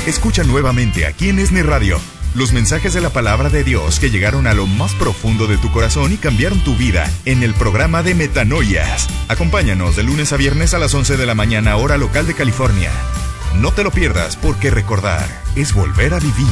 Escucha nuevamente aquí en ESNE Radio los mensajes de la palabra de Dios que llegaron a lo más profundo de tu corazón y cambiaron tu vida en el programa de Metanoias. Acompáñanos de lunes a viernes a las 11 de la mañana, hora local de California. No te lo pierdas, porque recordar es volver a vivir.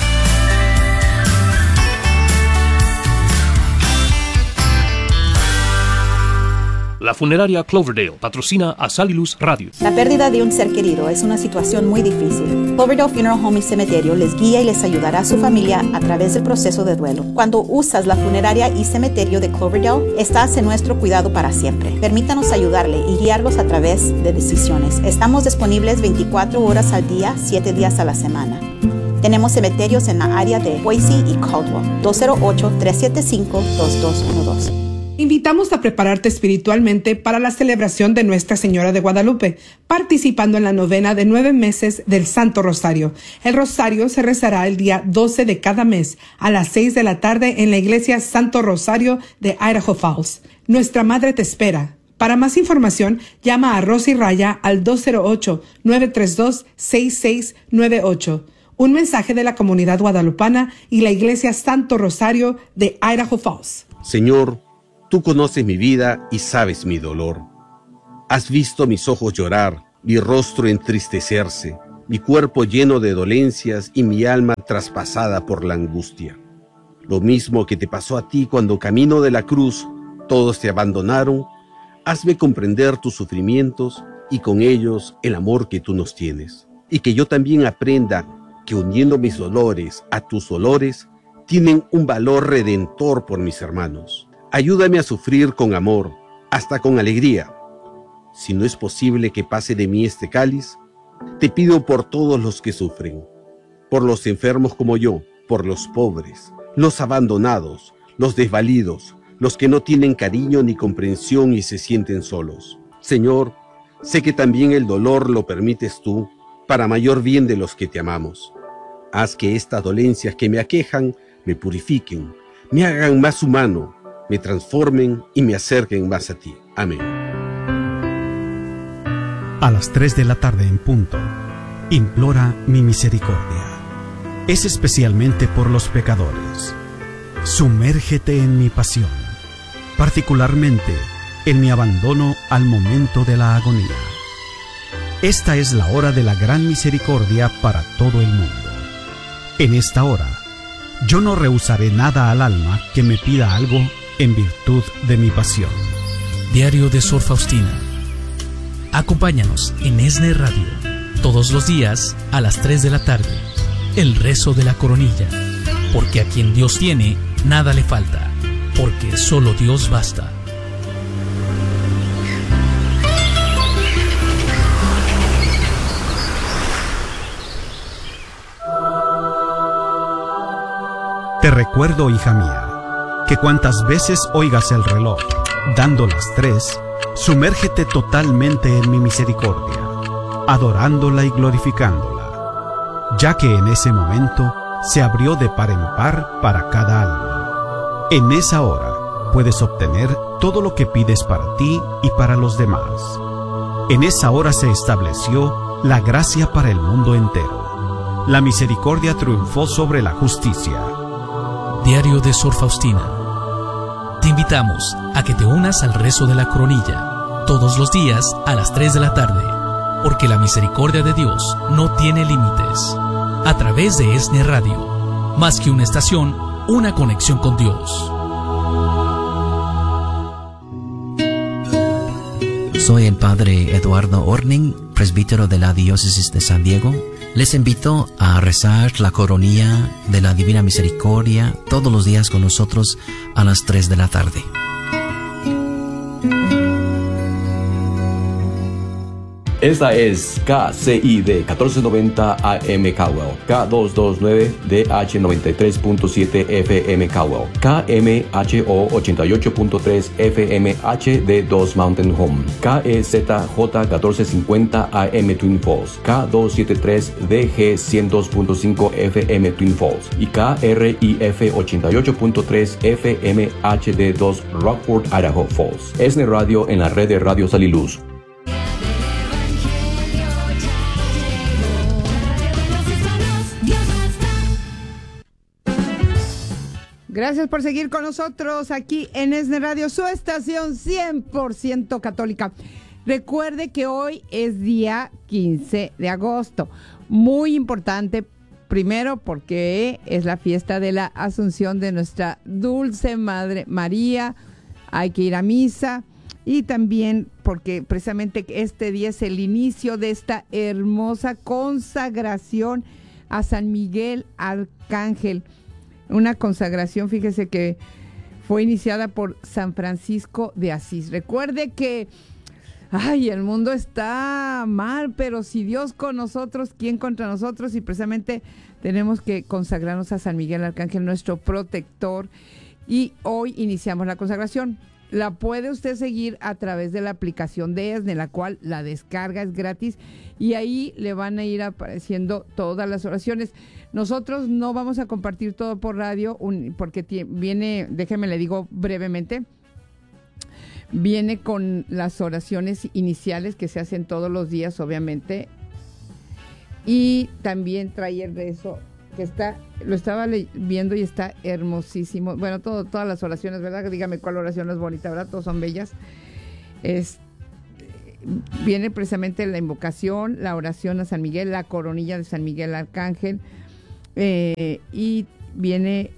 La funeraria Cloverdale patrocina a Sal y Luz Radio. La pérdida de un ser querido es una situación muy difícil. Cloverdale Funeral Home y Cementerio les guía y les ayudará a su familia a través del proceso de duelo. Cuando usas la funeraria y cementerio de Cloverdale, estás en nuestro cuidado para siempre. Permítanos ayudarle y guiarlos a través de decisiones. Estamos disponibles 24 horas al día, 7 días a la semana. Tenemos cementerios en la área de Boise y Caldwell. 208-375-2212. Invitamos a prepararte espiritualmente para la celebración de Nuestra Señora de Guadalupe, participando en la novena de 9 meses del Santo Rosario. El Rosario se rezará el día 12 de cada mes a las 6 de la tarde en la iglesia Santo Rosario de Idaho Falls. Nuestra Madre te espera. Para más información, llama a Rosy Raya al 208-932-6698. Un mensaje de la comunidad guadalupana y la iglesia Santo Rosario de Idaho Falls. Señor, tú conoces mi vida y sabes mi dolor. Has visto mis ojos llorar, mi rostro entristecerse, mi cuerpo lleno de dolencias y mi alma traspasada por la angustia. Lo mismo que te pasó a ti cuando camino de la cruz todos te abandonaron, hazme comprender tus sufrimientos y con ellos el amor que tú nos tienes. Y que yo también aprenda que uniendo mis dolores a tus dolores, tienen un valor redentor por mis hermanos. Ayúdame a sufrir con amor, hasta con alegría. Si no es posible que pase de mí este cáliz, te pido por todos los que sufren, por los enfermos como yo, por los pobres, los abandonados, los desvalidos, los que no tienen cariño ni comprensión y se sienten solos. Señor, sé que también el dolor lo permites tú, para mayor bien de los que te amamos. Haz que estas dolencias que me aquejan me purifiquen, me hagan más humano, me transformen y me acerquen más a ti. Amén. A las 3 de la tarde en punto, implora mi misericordia. Es especialmente por los pecadores. Sumérgete en mi pasión, particularmente en mi abandono al momento de la agonía. Esta es la hora de la gran misericordia para todo el mundo. En esta hora, yo no rehusaré nada al alma que me pida algo en virtud de mi pasión. Diario de Sor Faustina. Acompáñanos en ESNE Radio todos los días a las 3 de la tarde. El rezo de la coronilla. Porque a quien Dios tiene, nada le falta. Porque solo Dios basta. Te recuerdo, hija mía, que cuantas veces oigas el reloj dando las 3, sumérgete totalmente en mi misericordia, adorándola y glorificándola, ya que en ese momento se abrió de par en par para cada alma. En esa hora puedes obtener todo lo que pides para ti y para los demás. En esa hora se estableció la gracia para el mundo entero. La misericordia triunfó sobre la justicia. Diario de Sor Faustina. Te invitamos a que te unas al rezo de la coronilla todos los días a las 3 de la tarde, porque la misericordia de Dios no tiene límites. A través de ESNE Radio, más que una estación, una conexión con Dios. Soy el Padre Eduardo Orning, presbítero de la Diócesis de San Diego. Les invito a rezar la coronilla de la Divina Misericordia todos los días con nosotros a las 3 de la tarde. Esta es KCID 1490 AM Caldwell, K229 DH 93.7 FM Caldwell, KMHO 88.3 FM HD2 Mountain Home, KEZJ 1450 AM Twin Falls, K273 DG 102.5 FM Twin Falls y KRIF 88.3 FM HD2 Rockford, Idaho Falls. ESNE Radio en la red de Radio Sal y Luz. Gracias por seguir con nosotros aquí en ESNE Radio, su estación 100% católica. Recuerde que hoy es día 15 de agosto. Muy importante, primero porque es la fiesta de la Asunción de nuestra Dulce Madre María. Hay que ir a misa. Y también porque precisamente este día es el inicio de esta hermosa consagración a San Miguel Arcángel. Una consagración, fíjese que fue iniciada por San Francisco de Asís. Recuerde que, el mundo está mal, pero si Dios con nosotros, ¿quién contra nosotros? Y precisamente tenemos que consagrarnos a San Miguel Arcángel, nuestro protector. Y hoy iniciamos la consagración. La puede usted seguir a través de la aplicación de ESNE, la cual la descarga, es gratis, y ahí le van a ir apareciendo todas las oraciones. Nosotros no vamos a compartir todo por radio, porque viene, déjeme le digo brevemente, viene con las oraciones iniciales que se hacen todos los días, obviamente, y también trae el rezo, que lo estaba viendo y está hermosísimo. Bueno, todas las oraciones, ¿verdad? Dígame cuál oración es bonita, ¿verdad? Todas son bellas. Viene precisamente la invocación, la oración a San Miguel, la coronilla de San Miguel Arcángel, y viene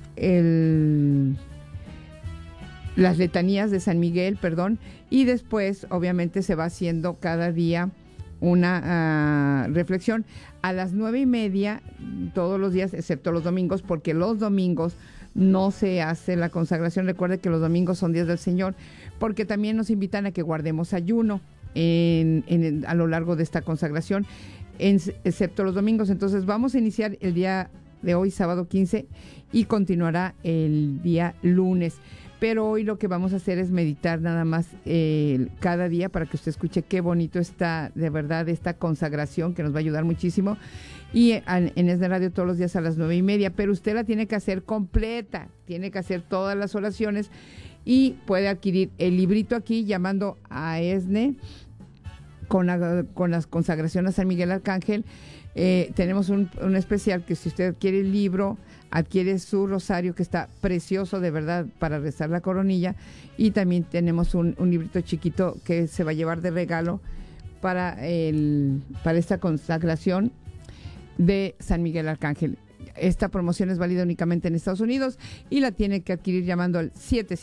las letanías de San Miguel, y después obviamente se va haciendo cada día una reflexión a las 9:30 todos los días, excepto los domingos, porque los domingos no se hace la consagración. Recuerde que los domingos son días del Señor, porque también nos invitan a que guardemos ayuno a lo largo de esta consagración, excepto los domingos. Entonces vamos a iniciar el día de hoy, sábado 15, y continuará el día lunes. Pero hoy lo que vamos a hacer es meditar nada más cada día, para que usted escuche qué bonito está de verdad esta consagración, que nos va a ayudar muchísimo. Y en ESNE Radio todos los días a las 9:30, pero usted la tiene que hacer completa, tiene que hacer todas las oraciones, y puede adquirir el librito aquí llamando a ESNE con las consagraciones a San Miguel Arcángel. Tenemos un especial que si usted quiere el libro, adquiere su rosario, que está precioso de verdad para rezar la coronilla, y también tenemos un librito chiquito que se va a llevar de regalo para esta consagración de San Miguel Arcángel. Esta promoción es válida únicamente en Estados Unidos y la tiene que adquirir llamando al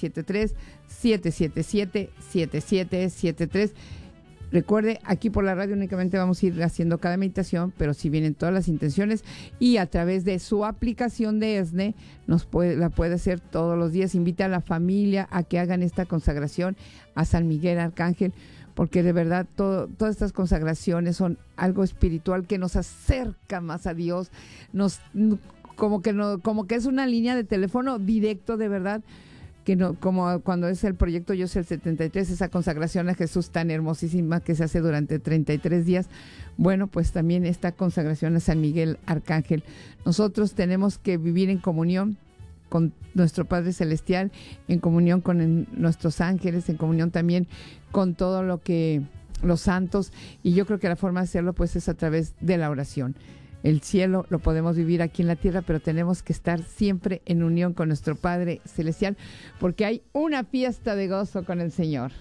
773-777-7773. Recuerde, aquí por la radio únicamente vamos a ir haciendo cada meditación, pero si vienen todas las intenciones, y a través de su aplicación de ESNE la puede hacer todos los días. Invita a la familia a que hagan esta consagración a San Miguel Arcángel, porque de verdad todas estas consagraciones son algo espiritual que nos acerca más a Dios, como que es una línea de teléfono directo, de verdad, que no, como cuando es el proyecto Yo Soy el 73, esa consagración a Jesús tan hermosísima que se hace durante 33 días. Bueno, pues también esta consagración a San Miguel Arcángel. Nosotros tenemos que vivir en comunión con nuestro Padre Celestial, en comunión con nuestros ángeles, en comunión también con todo lo que los santos, y yo creo que la forma de hacerlo pues es a través de la oración. El cielo lo podemos vivir aquí en la tierra, pero tenemos que estar siempre en unión con nuestro Padre Celestial, porque hay una fiesta de gozo con el Señor.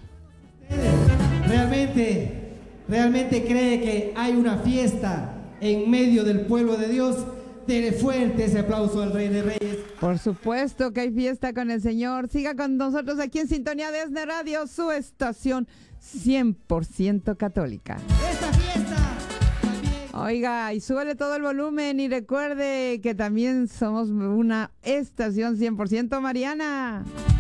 ¿Realmente cree que hay una fiesta en medio del pueblo de Dios? Dele fuerte ese aplauso al Rey de Reyes. Por supuesto que hay fiesta con el Señor. Siga con nosotros aquí en sintonía de ESNE Radio, su estación 100% católica. ¡Esta fiesta! Oiga, y súbele todo el volumen, y recuerde que también somos una estación 100% mariana.